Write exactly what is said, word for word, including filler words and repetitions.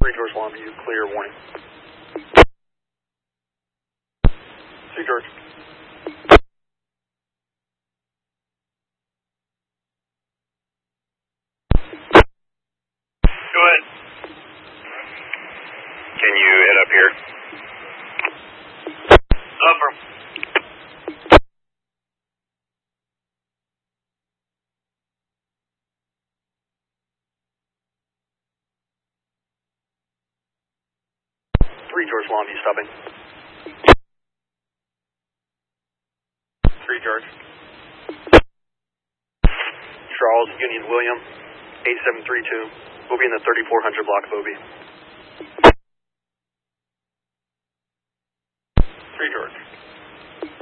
three George Longview, clear, warning. two George. Go ahead. Can you head up here? Upper. three George Longview, stopping. three George. Charles, Union William, eight seven three two. We'll be in the thirty-four hundred block of O B.